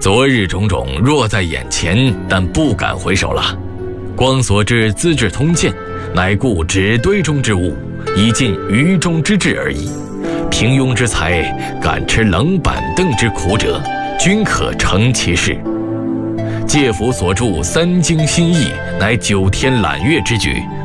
昨日种种若在眼前，但不敢回首了。光所知《资治通鉴》，乃故纸堆中之物，以尽愚中之志而已。平庸之才，敢吃冷板凳之苦者，均可成其事。介甫所著《三经新义》，乃9天揽月之举，